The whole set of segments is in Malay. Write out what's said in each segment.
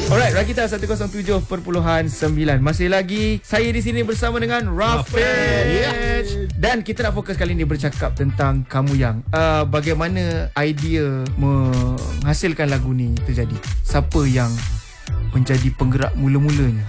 Alright, Rakita 107.9. Masih lagi saya di sini bersama dengan Rafiq. Dan kita nak fokus kali ini bercakap tentang Kamu Yang. Bagaimana idea menghasilkan lagu ni terjadi? Siapa yang menjadi penggerak mula-mulanya?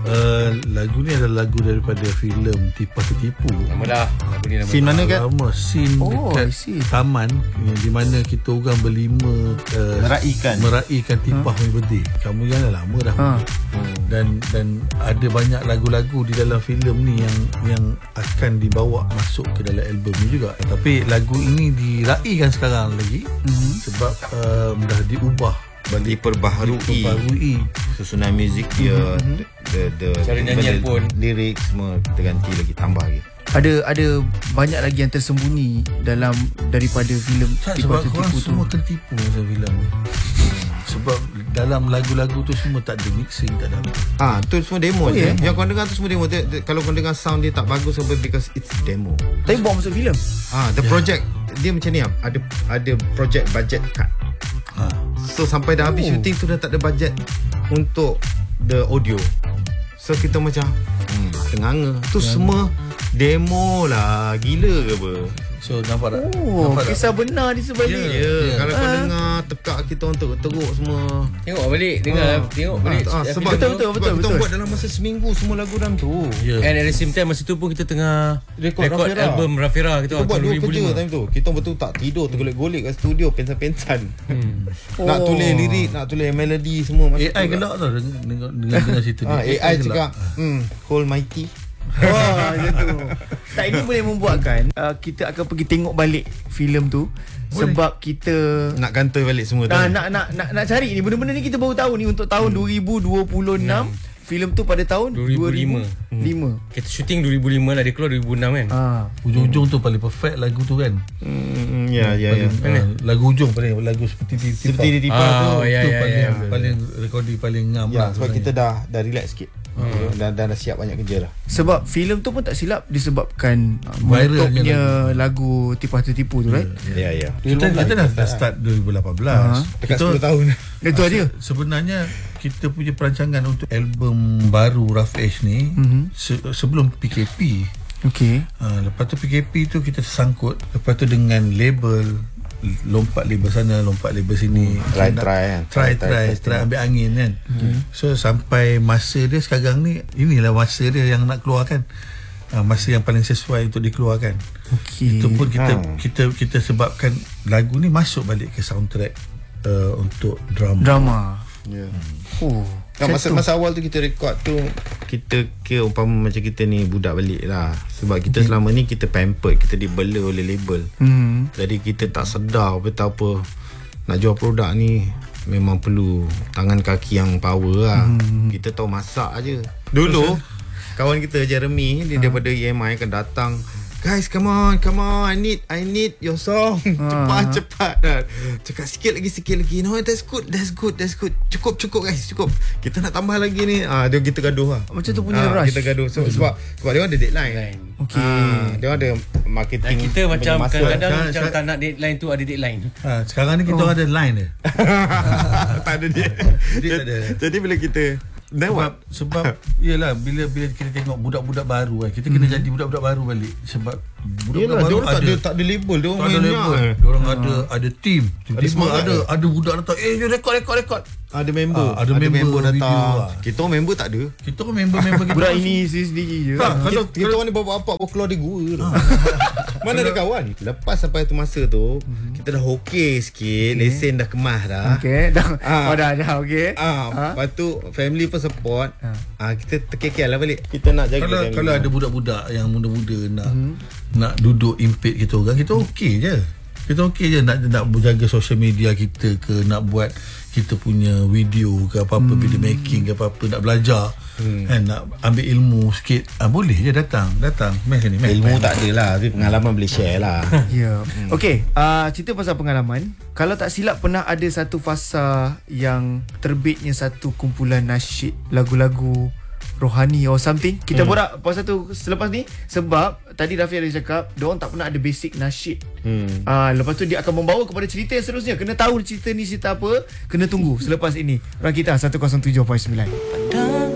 Lagu ni adalah lagu daripada filem Tipah Tertipu. Nama lagu ni nama. Scene mana kan? Scene dekat taman di mana kita orang berlima meraihkan Tipah punya birthday. Kamu yang dah lama dah. Dan ada banyak lagu-lagu di dalam filem ni yang akan dibawa masuk ke dalam album ni juga. Tapi lagu ini diraihkan sekarang lagi sebab dah diubah, diperbaharui susunan muzik dia, cara nyanyian pun, lirik semua kita ganti lagi, tambah lagi. Ada banyak lagi yang tersembunyi daripada filem Sebab korang semua tertipu masa filem ni. Sebab dalam lagu-lagu tu semua tak ada mixing, tak ada. Tu semua demo je. Yang korang dengar tu semua demo. Kalau korang dengar sound dia tak bagus because it's demo. Tapi bawa masuk filem. The project dia macam ni, ada project budget cut. So sampai dah habis shooting tu dah tak ada budget untuk the audio. So kita macam tenganga. Tu semua demo lah. Gila ke apa? So nampak tak? Kisah benar di sebalik. Kalau kau dengar tekak kita orang teruk semua. Tengok balik, tengok balik. Sebab betul. kita buat dalam masa seminggu semua lagu dalam tu. And at the same time masa tu pun kita tengah record album Rafira. Kita buat dua kerja time tu. Kita betul tak tidur, tergolek-golek kat studio, pensan-pensan. Nak tulis lirik, nak tulis melody semua. AI gelak tau dengar cerita dia. AI cakap Whole Mighty. Macam tu. Tak, ini boleh membuatkan kita akan pergi tengok balik filem tu. Sebab kita nak kantoi balik semua tu. Nak cari ni benda-benda ni, kita baru tahu ni untuk tahun 2026. Filem tu pada tahun 2005. Kita syuting 2005 lah, dia keluar 2006 kan. Ujung-ujung tu paling perfect lagu tu kan. Ya. Lagu ujung paling, lagu seperti Tipah tu. Paling recording paling ngam lah. Sebab kita dah relax sikit. Dah siap banyak kerja lah. Sebab filem tu pun tak silap disebabkan menutupnya lagu Tipah Tertipu tu, right? Ya. Kita dah start 2018. Dekat 10 tahun. Itu aja. Sebenarnya kita punya perancangan untuk album baru Rough Edge ni sebelum PKP. Okey. Lepas tu PKP tu kita tersangkut. Lepas tu dengan label, lompat label sana, lompat label sini, try ambil angin kan. So sampai masa dia sekarang ni, inilah masa dia yang nak keluarkan. Masa yang paling sesuai untuk dikeluarkan. Itu pun kita sebabkan lagu ni masuk balik ke soundtrack untuk drama. Masa awal tu kita record tu, kita kira umpama macam kita ni budak balik lah. Sebab kita selama ni kita pampered, kita dibela oleh label. Jadi kita tak sedar betapa nak jual produk ni memang perlu tangan kaki yang power lah. Kita tahu masak aje. Dulu kawan kita Jeremy, dia daripada EMI akan datang, guys, come on, I need your song. Cepat. Cakap sikit lagi. No, that's good. Cukup guys, cukup. Kita nak tambah lagi ni. Dia kita gaduh lah. Macam tu punya rush. Kita gaduh. Sebab dia ada deadline. Dia ada marketing. Kita macam kadang-kadang macam tak nak deadline tu ada deadline. Sekarang ni kita ada line dia. Tak ada dia. Jadi bila kita sebab yelah, bila kita tengok budak-budak baru kan, kita kena jadi budak-budak baru balik. Sebab budak-budak baru tak ada label, dia orang main. Ada team. Tiba-tiba ada budak datang, record. Ada member datang. Kita orang member tak ada. Kita budak ini sendiri je. Kalau kita orang ni bawa apa keluar di gua tu. Mana ada kawan. Lepas sampai tu masa tu, kita dah okey sikit, lesen dah kemas dah. Dah okey. Lepas tu family pun support. Kita terkekeh lah balik. Kita nak jaga. Kalau ada budak-budak yang muda-muda nak duduk impede kita orang, kita okey je. Nak jaga social media kita ke, nak buat kita punya video ke apa-apa, video making ke apa-apa, nak belajar kan, nak ambil ilmu sikit, boleh je datang ilmu tak ada lah, tapi pengalaman boleh share lah. Okey, cerita pasal pengalaman. Kalau tak silap pernah ada satu fasa yang terbitnya satu kumpulan nasyid lagu-lagu rohani or something. Kita borak pasal tu selepas ni, sebab tadi Rafi ada cakap diorang tak pernah ada basic nasyid. Lepas tu dia akan membawa kepada cerita yang seterusnya. Kena tahu cerita ni cerita apa, kena tunggu selepas ini. Rakita 107.9.